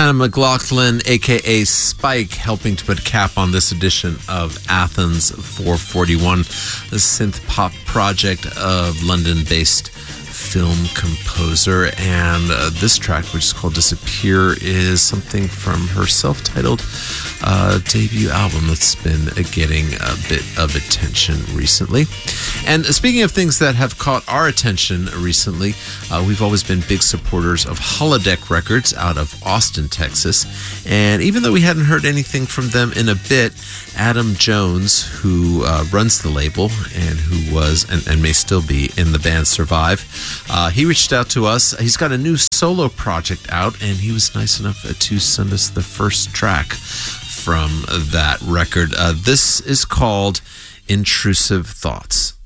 Adam McLaughlin, a.k.a. Spike, helping to put a cap on this edition of Athens 441, the synth pop project of London-based film composer. And this track, which is called Disappear, is something from her self-titled debut album that's been getting a bit of attention recently. And speaking of things that have caught our attention recently, we've always been big supporters of Holodeck Records out of Austin, Texas. And even though we hadn't heard anything from them in a bit, Adam Jones, who runs the label and who was and may still be in the band Survive, he reached out to us. He's got a new solo project out, and he was nice enough to send us the first track from that record. This is called Intrusive Thoughts.